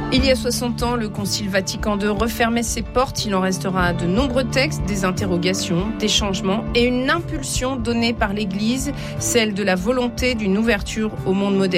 Il y a 60 ans, le Concile Vatican II refermait ses portes. Il en restera de nombreux textes, des interrogations, des changements et une impulsion donnée par l'Église, celle de la volonté d'une ouverture au monde moderne.